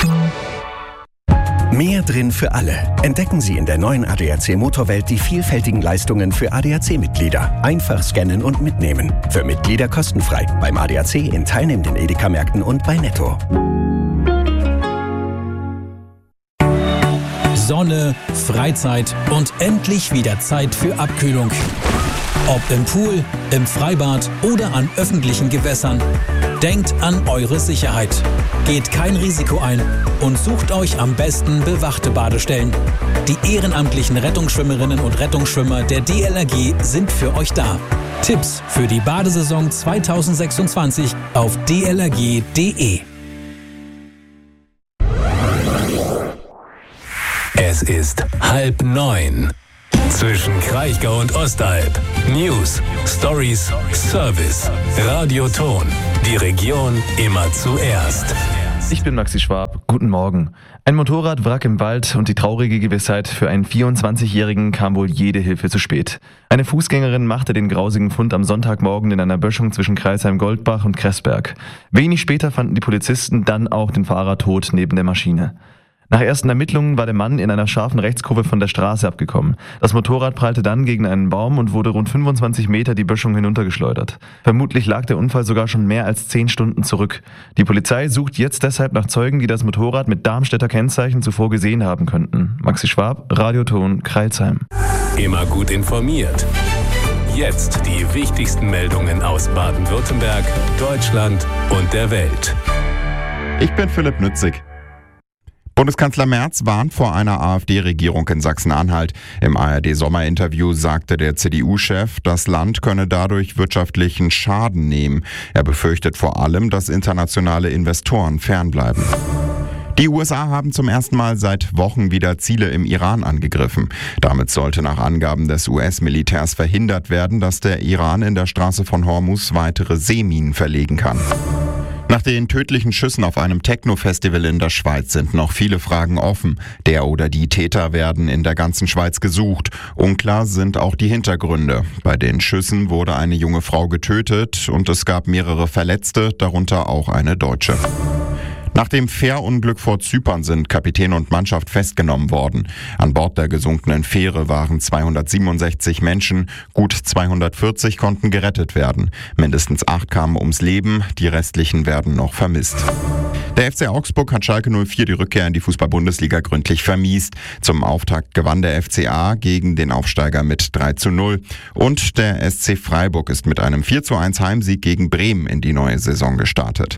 Mehr drin für alle. Entdecken Sie in der neuen ADAC Motorwelt die vielfältigen Leistungen für ADAC-Mitglieder. Einfach scannen und mitnehmen. Für Mitglieder kostenfrei. Beim ADAC in teilnehmenden Edeka-Märkten und bei Netto. Sonne, Freizeit und endlich wieder Zeit für Abkühlung. Ob im Pool, im Freibad oder an öffentlichen Gewässern. Denkt an eure Sicherheit. Geht kein Risiko ein und sucht euch am besten bewachte Badestellen. Die ehrenamtlichen Rettungsschwimmerinnen und Rettungsschwimmer der DLRG sind für euch da. Tipps für die Badesaison 2026 auf dlrg.de. Es ist 8:30. Zwischen Kraichgau und Ostalb. News, Stories, Service. Radioton. Die Region immer zuerst. Ich bin Maxi Schwab. Guten Morgen. Ein Motorradwrack im Wald und die traurige Gewissheit, für einen 24-Jährigen kam wohl jede Hilfe zu spät. Eine Fußgängerin machte den grausigen Fund am Sonntagmorgen in einer Böschung zwischen Kreisheim-Goldbach und Kressberg. Wenig später fanden die Polizisten dann auch den Fahrer tot neben der Maschine. Nach ersten Ermittlungen war der Mann in einer scharfen Rechtskurve von der Straße abgekommen. Das Motorrad prallte dann gegen einen Baum und wurde rund 25 Meter die Böschung hinuntergeschleudert. Vermutlich lag der Unfall sogar schon mehr als 10 Stunden zurück. Die Polizei sucht jetzt deshalb nach Zeugen, die das Motorrad mit Darmstädter Kennzeichen zuvor gesehen haben könnten. Maxi Schwab, Radioton, Crailsheim. Immer gut informiert. Jetzt die wichtigsten Meldungen aus Baden-Württemberg, Deutschland und der Welt. Ich bin Philipp Nützig. Bundeskanzler Merz warnt vor einer AfD-Regierung in Sachsen-Anhalt. Im ARD-Sommerinterview sagte der CDU-Chef, das Land könne dadurch wirtschaftlichen Schaden nehmen. Er befürchtet vor allem, dass internationale Investoren fernbleiben. Die USA haben zum ersten Mal seit Wochen wieder Ziele im Iran angegriffen. Damit sollte nach Angaben des US-Militärs verhindert werden, dass der Iran in der Straße von Hormuz weitere Seeminen verlegen kann. Nach den tödlichen Schüssen auf einem Techno-Festival in der Schweiz sind noch viele Fragen offen. Der oder die Täter werden in der ganzen Schweiz gesucht. Unklar sind auch die Hintergründe. Bei den Schüssen wurde eine junge Frau getötet und es gab mehrere Verletzte, darunter auch eine Deutsche. Nach dem Fährunglück vor Zypern sind Kapitän und Mannschaft festgenommen worden. An Bord der gesunkenen Fähre waren 267 Menschen, gut 240 konnten gerettet werden. Mindestens 8 kamen ums Leben, die restlichen werden noch vermisst. Der FC Augsburg hat Schalke 04 die Rückkehr in die Fußball-Bundesliga gründlich vermiest. Zum Auftakt gewann der FCA gegen den Aufsteiger mit 3:0. Und der SC Freiburg ist mit einem 4:1 Heimsieg gegen Bremen in die neue Saison gestartet.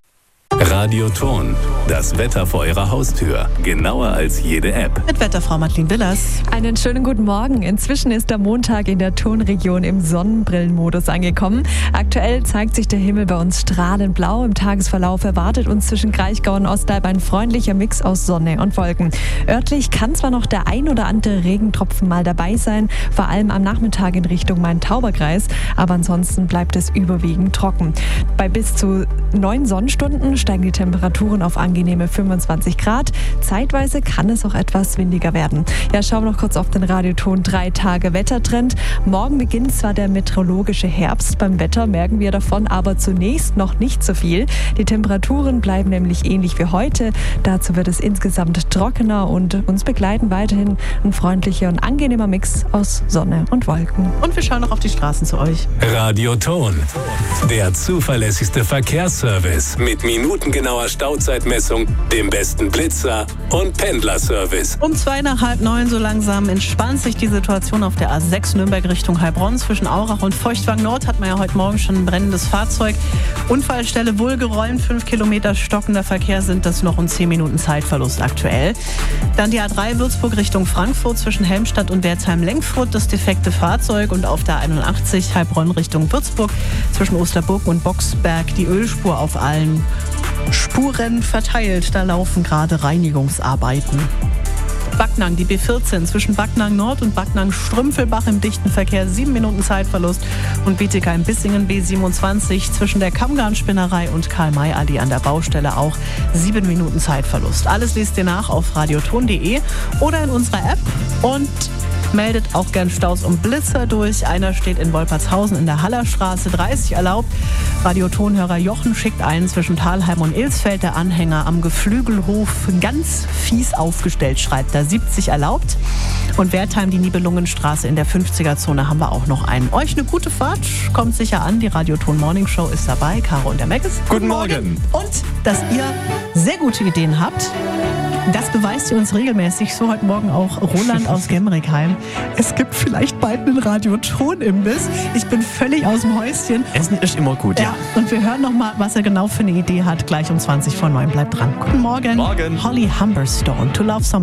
Radioton. Das Wetter vor Ihrer Haustür. Genauer als jede App. Mit Wetterfrau Madeleine Willers. Einen schönen guten Morgen. Inzwischen ist der Montag in der Tonregion im Sonnenbrillenmodus angekommen. Aktuell zeigt sich der Himmel bei uns strahlend blau. Im Tagesverlauf erwartet uns zwischen Kraichgau und Ostalb ein freundlicher Mix aus Sonne und Wolken. Örtlich kann zwar noch der ein oder andere Regentropfen mal dabei sein, vor allem am Nachmittag in Richtung Main-Tauber-Kreis, aber ansonsten bleibt es überwiegend trocken. Bei bis zu 9 Sonnenstunden steigen die Temperaturen auf angenehme 25 Grad. Zeitweise kann es auch etwas windiger werden. Ja, schauen wir noch kurz auf den Radioton 3 Tage Wettertrend. Morgen beginnt zwar der meteorologische Herbst. Beim Wetter merken wir davon aber zunächst noch nicht so viel. Die Temperaturen bleiben nämlich ähnlich wie heute. Dazu wird es insgesamt trockener und uns begleiten weiterhin ein freundlicher und angenehmer Mix aus Sonne und Wolken. Und wir schauen noch auf die Straßen zu euch. Radioton. Der zuverlässigste Verkehrsservice mit minutengenauer Stauzeitmessung, dem besten Blitzer und Pendlerservice. Um 8:02 so langsam entspannt sich die Situation auf der A6 Nürnberg Richtung Heilbronn. Zwischen Aurach und Feuchtwang Nord hat man ja heute Morgen schon ein brennendes Fahrzeug. Unfallstelle wohlgeräumt, 5 Kilometer stockender Verkehr sind das noch und 10 Minuten Zeitverlust aktuell. Dann die A3 Würzburg Richtung Frankfurt zwischen Helmstadt und Wertheim-Lenkfurt das defekte Fahrzeug und auf der 81 Heilbronn Richtung Würzburg zwischen Osterburg und Boxberg die Ölspur auf allen Spuren verteilt. Da laufen gerade Reinigungsarbeiten. Backnang, die B14 zwischen Backnang Nord und Backnang Strümpfelbach im dichten Verkehr 7 Minuten Zeitverlust und Bietigheim-Bissingen B27 zwischen der Kammgarn-Spinnerei und Karl-May-Allee an der Baustelle auch 7 Minuten Zeitverlust. Alles lest ihr nach auf radioton.de oder in unserer App und meldet auch gern Staus und Blitzer durch. Einer steht in Wolpertshausen in der Hallerstraße, 30 erlaubt. Radiotonhörer Jochen schickt einen zwischen Thalheim und Ilsfeld. Der Anhänger am Geflügelhof ganz fies aufgestellt, schreibt er, 70 erlaubt. Und Wertheim, die Nibelungenstraße in der 50er-Zone haben wir auch noch einen. Euch eine gute Fahrt, kommt sicher an. Die Radioton Morning Show ist dabei. Caro und der Meckes. Guten Morgen. Und dass ihr sehr gute Ideen habt. Das beweist ihr uns regelmäßig, so heute Morgen auch Roland aus Gemrickheim. Es gibt vielleicht bald einen Radioton-Imbiss. Ich bin völlig aus dem Häuschen. Essen ist immer gut, ja. Und wir hören nochmal, was er genau für eine Idee hat, gleich um 20 vor 9. Bleibt dran. Guten Morgen. Morgen. Holly Humberstone, To Love Some